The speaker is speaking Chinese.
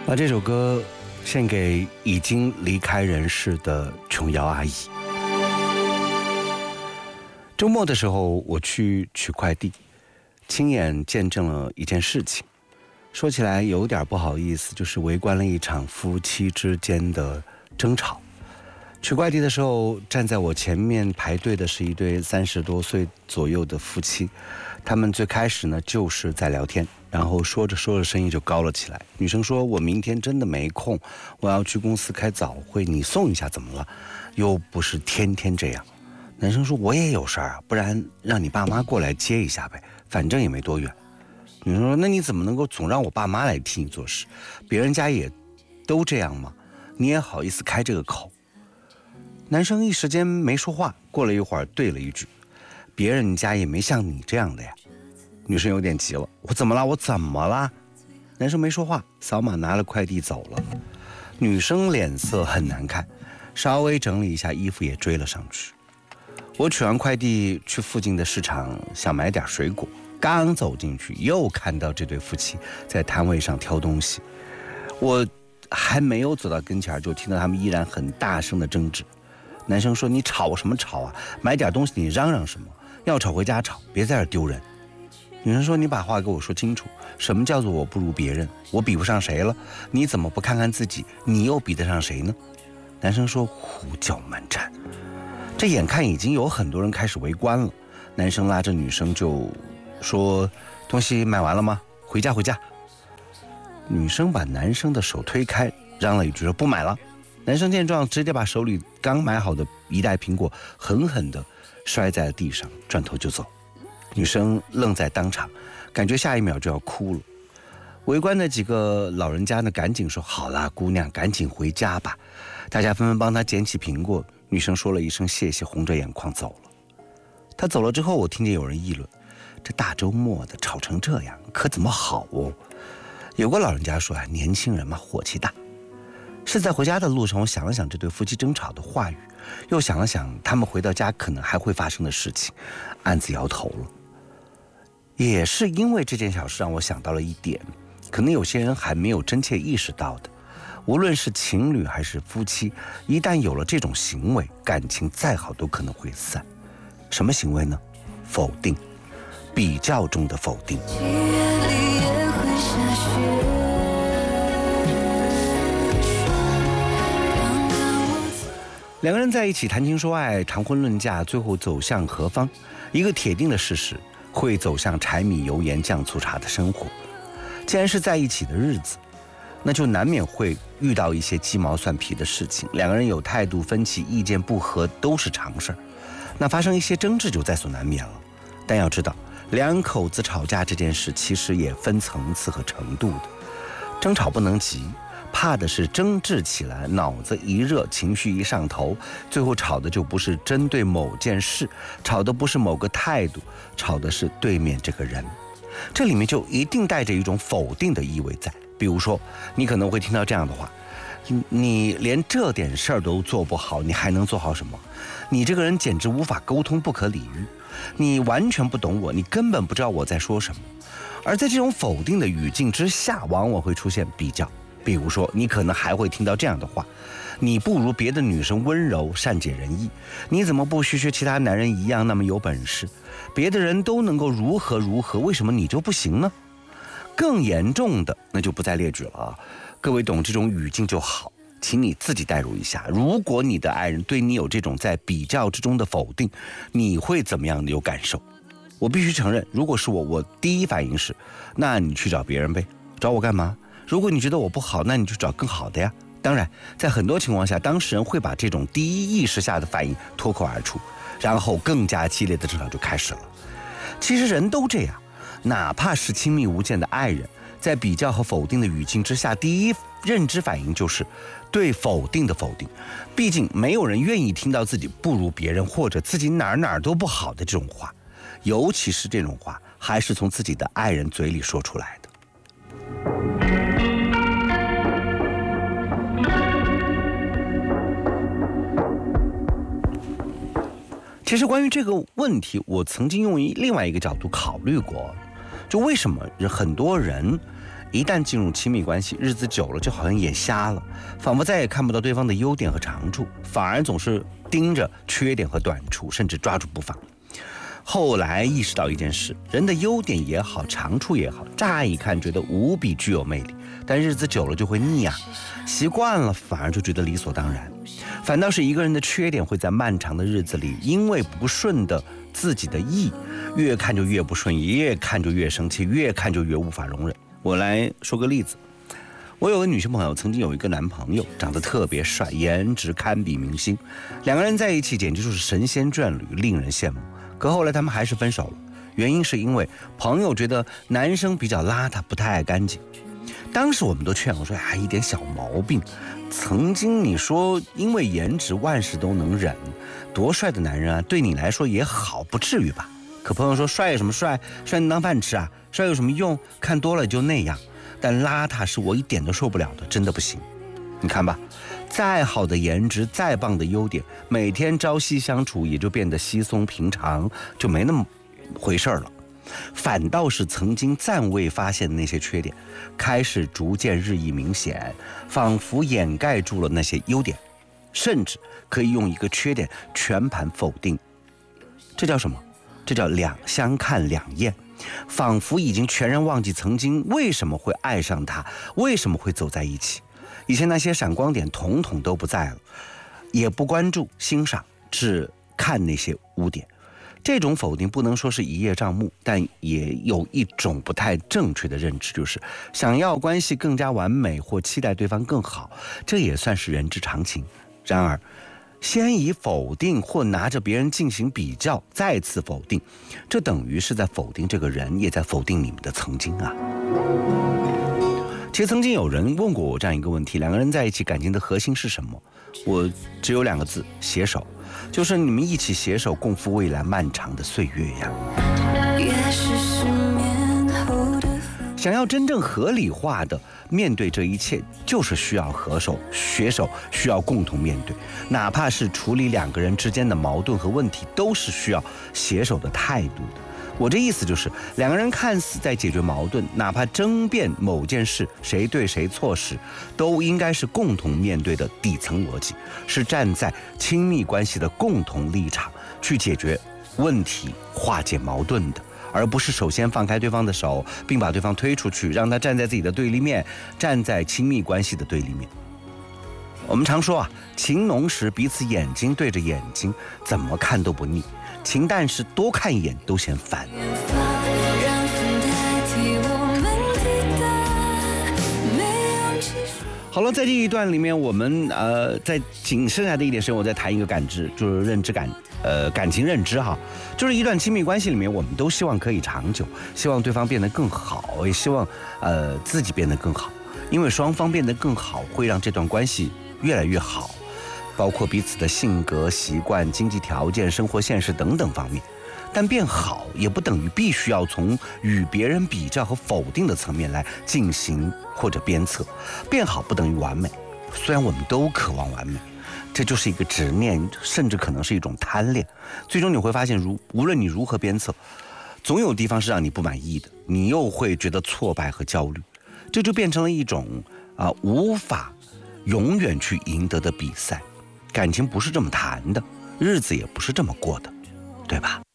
把这首歌献给已经离开人世的琼瑶阿姨。周末的时候我去取快递，亲眼见证了一件事情，说起来有点不好意思，就是围观了一场夫妻之间的争吵。取快递的时候，站在我前面排队的是一对30多岁左右的夫妻，他们最开始呢就是在聊天，然后说着说着声音就高了起来。女生说：“我明天真的没空，我要去公司开早会，你送一下怎么了？又不是天天这样。”男生说：“我也有事儿啊，不然让你爸妈过来接一下呗，反正也没多远。”女生说：“那你怎么能够总让我爸妈来替你做事？别人家也都这样吗？你也好意思开这个口？”男生一时间没说话，过了一会儿对了一句：“别人家也没像你这样的呀。”女生有点急了：“我怎么了？我怎么了？”男生没说话，扫码拿了快递走了。女生脸色很难看，稍微整理一下衣服也追了上去。我取完快递去附近的市场想买点水果，刚走进去又看到这对夫妻在摊位上挑东西。我还没有走到跟前，就听到他们依然很大声的争执。男生说：“你吵什么吵啊？买点东西你嚷嚷什么？要吵回家吵，别在这儿丢人。”女生说：“你把话给我说清楚，什么叫做我不如别人？我比不上谁了？你怎么不看看自己？你又比得上谁呢？”男生说：“胡搅蛮缠。”这眼看已经有很多人开始围观了，男生拉着女生就说：“东西买完了吗？回家回家。”女生把男生的手推开，嚷了一句说：“不买了。”男生见状，直接把手里刚买好的一袋苹果狠狠地摔在了地上，转头就走。女生愣在当场，感觉下一秒就要哭了。围观的几个老人家呢，赶紧说：“好啦，姑娘，赶紧回家吧。”大家纷纷帮她捡起苹果。女生说了一声谢谢，红着眼眶走了。她走了之后，我听见有人议论：“这大周末的吵成这样，可怎么好哦？”有个老人家说：“年轻人嘛，火气大。”是在回家的路上，我想了想这对夫妻争吵的话语，又想了想他们回到家可能还会发生的事情，暗自摇头了。也是因为这件小事让我想到了一点，可能有些人还没有真切意识到的，无论是情侣还是夫妻，一旦有了这种行为，感情再好都可能会散。什么行为呢？否定，比较中的否定。两个人在一起谈情说爱，谈婚论嫁，最后走向何方？一个铁定的事实，会走向柴米油盐酱醋茶的生活。既然是在一起的日子，那就难免会遇到一些鸡毛蒜皮的事情，两个人有态度分歧，意见不合都是常事儿，那发生一些争执就在所难免了。但要知道，两口子吵架这件事其实也分层次和程度的，争吵不能急，怕的是争执起来，脑子一热，情绪一上头，最后吵的就不是针对某件事，吵的不是某个态度，吵的是对面这个人。这里面就一定带着一种否定的意味在。比如说，你可能会听到这样的话：“你连这点事儿都做不好，你还能做好什么？你这个人简直无法沟通，不可理喻。你完全不懂我，你根本不知道我在说什么。”而在这种否定的语境之下，往往会出现比较。比如说，你可能还会听到这样的话：“你不如别的女生温柔善解人意，你怎么不学其他男人一样那么有本事？别的人都能够如何如何，为什么你就不行呢？”更严重的那就不再列举了啊，各位懂这种语境就好，请你自己代入一下，如果你的爱人对你有这种在比较之中的否定，你会怎么样的有感受？我必须承认，如果是我第一反应是：那你去找别人呗，找我干嘛？如果你觉得我不好，那你就找更好的呀。当然，在很多情况下，当事人会把这种第一意识下的反应脱口而出，然后更加激烈的争吵就开始了。其实人都这样，哪怕是亲密无间的爱人，在比较和否定的语境之下，第一认知反应就是对否定的否定。毕竟没有人愿意听到自己不如别人，或者自己哪儿都不好的这种话，尤其是这种话还是从自己的爱人嘴里说出来的。其实关于这个问题，我曾经用另外一个角度考虑过，就为什么很多人一旦进入亲密关系，日子久了就好像眼瞎了，仿佛再也看不到对方的优点和长处，反而总是盯着缺点和短处，甚至抓住不放。后来意识到一件事，人的优点也好，长处也好，乍一看觉得无比具有魅力，但日子久了就会腻啊，习惯了反而就觉得理所当然。反倒是一个人的缺点会在漫长的日子里，因为不顺的自己的意，越看就越不顺眼，越看就越生气，越看就越无法容忍。我来说个例子，我有个女性朋友，曾经有一个男朋友，长得特别帅，颜值堪比明星，两个人在一起简直就是神仙眷侣，令人羡慕。可后来他们还是分手了，原因是因为朋友觉得男生比较邋遢，不太爱干净。当时我们都劝我说，一点小毛病，曾经你说因为颜值万事都能忍，多帅的男人啊，对你来说也好，不至于吧？可朋友说，帅有什么帅？帅能当饭吃啊？帅有什么用？看多了就那样。但邋遢是我一点都受不了的，真的不行。你看吧，再好的颜值，再棒的优点，每天朝夕相处也就变得稀松平常，就没那么回事了。反倒是曾经暂未发现的那些缺点，开始逐渐日益明显，仿佛掩盖住了那些优点，甚至可以用一个缺点全盘否定。这叫什么？这叫两相看两厌，仿佛已经全然忘记曾经为什么会爱上他，为什么会走在一起。以前那些闪光点统统都不在了，也不关注欣赏，只看那些污点。这种否定不能说是一叶障目，但也有一种不太正确的认知，就是想要关系更加完美或期待对方更好，这也算是人之常情。然而先以否定或拿着别人进行比较，再次否定，这等于是在否定这个人，也在否定你们的曾经啊。其实曾经有人问过我这样一个问题，两个人在一起感情的核心是什么？我只有2个字，携手，就是你们一起携手共赴未来漫长的岁月呀。想要真正合理化的面对这一切，就是需要携手，需要共同面对，哪怕是处理2个人之间的矛盾和问题，都是需要携手的态度的。我这意思就是，2个人看似在解决矛盾，哪怕争辩某件事谁对谁错时，都应该是共同面对的底层逻辑，是站在亲密关系的共同立场去解决问题、化解矛盾的，而不是首先放开对方的手，并把对方推出去，让他站在自己的对立面，站在亲密关系的对立面。我们常说情浓时彼此眼睛对着眼睛，怎么看都不腻。情淡时多看一眼都嫌烦。好了，在这一段里面，我们在仅剩下的一点时间，我再谈一个感知，就是认知感，感情认知哈，就是一段亲密关系里面，我们都希望可以长久，希望对方变得更好，也希望自己变得更好，因为双方变得更好，会让这段关系越来越好。包括彼此的性格、习惯、经济条件、生活现实等等方面。但变好也不等于必须要从与别人比较和否定的层面来进行或者鞭策。变好不等于完美，虽然我们都渴望完美，这就是一个执念，甚至可能是一种贪恋。最终你会发现，无论你如何鞭策，总有地方是让你不满意的，你又会觉得挫败和焦虑，这就变成了一种无法永远去赢得的比赛。感情不是这么谈的，日子也不是这么过的，对吧？